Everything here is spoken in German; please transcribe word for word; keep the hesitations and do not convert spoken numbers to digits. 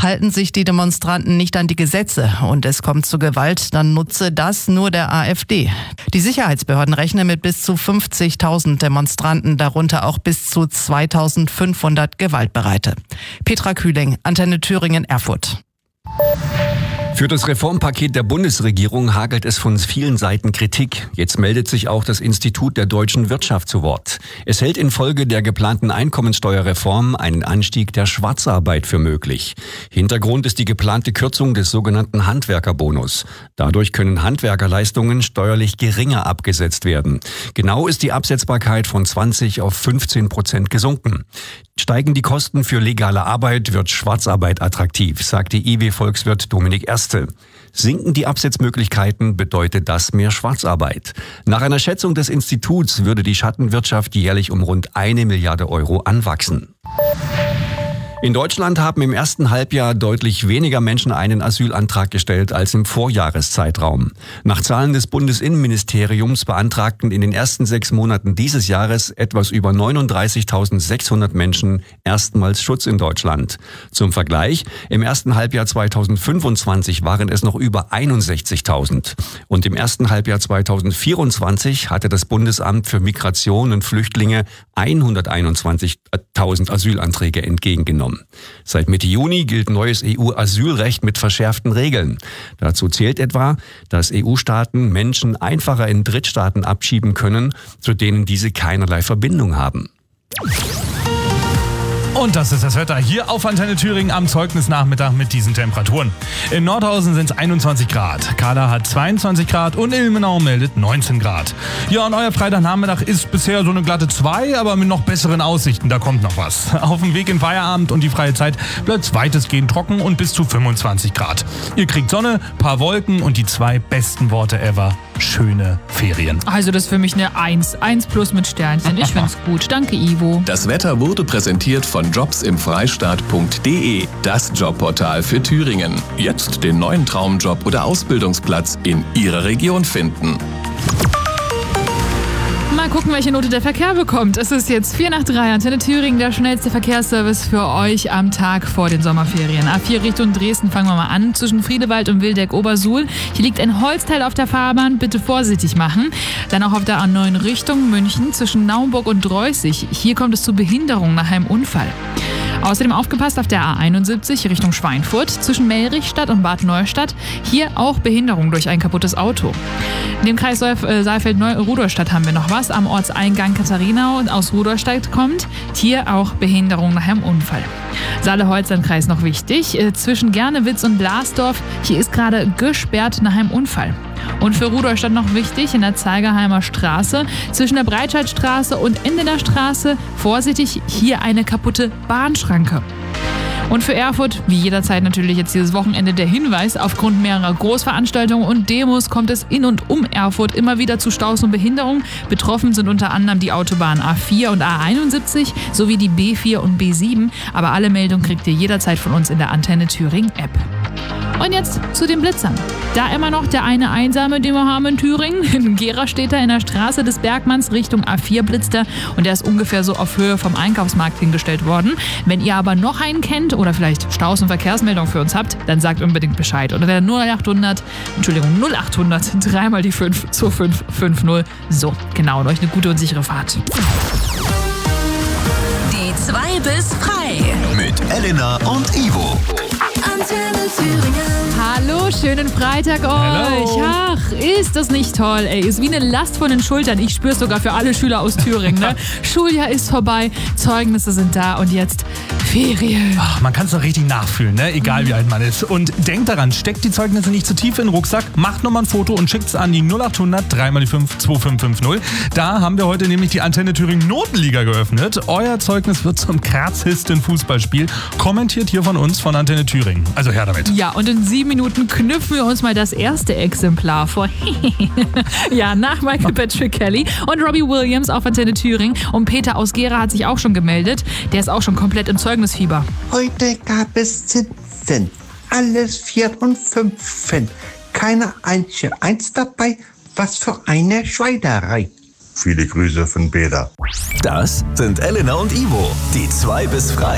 Halten sich die Demonstranten nicht an die Gesetze und es kommt zu Gewalt, dann nutze das nur der AfD. Die Sicherheitsbehörden rechnen mit bis zu fünfzigtausend Demonstranten, darunter auch bis zu zweitausendfünfhundert Gewaltbereite. Petra Kühling, Antenne Thüringen, Erfurt. Für das Reformpaket der Bundesregierung hagelt es von vielen Seiten Kritik. Jetzt meldet sich auch das Institut der deutschen Wirtschaft zu Wort. Es hält infolge der geplanten Einkommensteuerreform einen Anstieg der Schwarzarbeit für möglich. Hintergrund ist die geplante Kürzung des sogenannten Handwerkerbonus. Dadurch können Handwerkerleistungen steuerlich geringer abgesetzt werden. Genau ist die Absetzbarkeit von zwanzig auf fünfzehn Prozent gesunken. Steigen die Kosten für legale Arbeit, wird Schwarzarbeit attraktiv, sagte I W-Volkswirt Dominik Erste. Sinken die Absetzmöglichkeiten, bedeutet das mehr Schwarzarbeit. Nach einer Schätzung des Instituts würde die Schattenwirtschaft jährlich um rund eine Milliarde Euro anwachsen. In Deutschland haben im ersten Halbjahr deutlich weniger Menschen einen Asylantrag gestellt als im Vorjahreszeitraum. Nach Zahlen des Bundesinnenministeriums beantragten in den ersten sechs Monaten dieses Jahres etwas über neununddreißigtausendsechshundert Menschen erstmals Schutz in Deutschland. Zum Vergleich, im ersten Halbjahr zweitausendfünfundzwanzig waren es noch über einundsechzigtausend. Und im ersten Halbjahr zweitausendvierundzwanzig hatte das Bundesamt für Migration und Flüchtlinge hunderteinundzwanzigtausend Asylanträge entgegengenommen. Seit Mitte Juni gilt neues E U-Asylrecht mit verschärften Regeln. Dazu zählt etwa, dass E U-Staaten Menschen einfacher in Drittstaaten abschieben können, zu denen diese keinerlei Verbindung haben. Und das ist das Wetter hier auf Antenne Thüringen am Zeugnisnachmittag mit diesen Temperaturen. In Nordhausen sind es einundzwanzig Grad, Kahla hat zweiundzwanzig Grad und Ilmenau meldet neunzehn Grad. Ja, und euer Freitagnachmittag ist bisher so eine glatte zwei, aber mit noch besseren Aussichten, da kommt noch was. Auf dem Weg in Feierabend und die freie Zeit bleibt es weitestgehend trocken und bis zu fünfundzwanzig Grad. Ihr kriegt Sonne, paar Wolken und die zwei besten Worte ever: schöne Ferien. Also das ist für mich eine eins. eins plus mit Sternchen. Ich find's gut. Danke, Ivo. Das Wetter wurde präsentiert von jobs im freistaat punkt de, das Jobportal für Thüringen. Jetzt den neuen Traumjob oder Ausbildungsplatz in Ihrer Region finden. Mal gucken, welche Note der Verkehr bekommt. Es ist jetzt vier nach drei. Antenne Thüringen, der schnellste Verkehrsservice für euch am Tag vor den Sommerferien. A vier Richtung Dresden fangen wir mal an. Zwischen Friedewald und Wildeck-Obersuhl. Hier liegt ein Holzteil auf der Fahrbahn. Bitte vorsichtig machen. Dann auch auf der A neun Richtung München zwischen Naumburg und Dreußig. Hier kommt es zu Behinderung nach einem Unfall. Außerdem aufgepasst auf der A einundsiebzig Richtung Schweinfurt zwischen Mellrichstadt und Bad Neustadt. Hier auch Behinderung durch ein kaputtes Auto. In dem Kreis Saalfeld-Neu-Rudolstadt haben wir noch was. Am Ortseingang Katharinau aus Rudolstadt kommt. Hier auch Behinderung nach einem Unfall. Saale-Holzland-Kreis noch wichtig. Zwischen Gernewitz und Blasdorf. Hier ist gerade gesperrt nach einem Unfall. Und für Rudolstadt noch wichtig, in der Zeigerheimer Straße, zwischen der Breitscheidstraße und Ende der Straße, vorsichtig, hier eine kaputte Bahnschranke. Und für Erfurt, wie jederzeit natürlich jetzt dieses Wochenende, der Hinweis: Aufgrund mehrerer Großveranstaltungen und Demos kommt es in und um Erfurt immer wieder zu Staus und Behinderungen. Betroffen sind unter anderem die Autobahnen A vier und A einundsiebzig sowie die B vier und B sieben. Aber alle Meldungen kriegt ihr jederzeit von uns in der Antenne Thüringen App. Und jetzt zu den Blitzern. Da immer noch der eine Einsame, den wir haben in Thüringen. In Gera steht er in der Straße des Bergmanns Richtung A vier blitzt er und der ist ungefähr so auf Höhe vom Einkaufsmarkt hingestellt worden. Wenn ihr aber noch einen kennt oder vielleicht Staus- und Verkehrsmeldungen für uns habt, dann sagt unbedingt Bescheid. Oder der null achthundert, Entschuldigung, null achthundert, dreimal die fünf, zwei fünf fünf null. So, genau, und euch eine gute und sichere Fahrt. Die zwei bis frei. Mit Elena und Ivo. Antenne Thüringen. Hallo, schönen Freitag euch. Hello. Ach, ist das nicht toll, ey. Ist wie eine Last von den Schultern. Ich spür's sogar für alle Schüler aus Thüringen. Ne? Schuljahr ist vorbei, Zeugnisse sind da und jetzt Ferien. Ach, man kann es doch richtig nachfühlen, ne? Egal wie alt man ist. Und denkt daran, steckt die Zeugnisse nicht zu tief in den Rucksack, macht nochmal ein Foto und schickt es an die null achthundert, dreimal die fünf, zwei fünf fünf null. Da haben wir heute nämlich die Antenne Thüringen Notenliga geöffnet. Euer Zeugnis wird zum krassisten Fußballspiel. Kommentiert hier von uns von Antenne Thüringen. Also her damit. Ja, und in sieben Minuten knüpfen wir uns mal das erste Exemplar vor. Ja, nach Michael Patrick Kelly und Robbie Williams auf Antenne Thüringen. Und Peter aus Gera hat sich auch schon gemeldet. Der ist auch schon komplett im Zeugnisfieber. Heute gab es Zinsen. Alles vier und fünf. Keine einzige Eins dabei. Was für eine Schweinerei. Viele Grüße von Peter. Das sind Elena und Ivo, die zwei bis frei.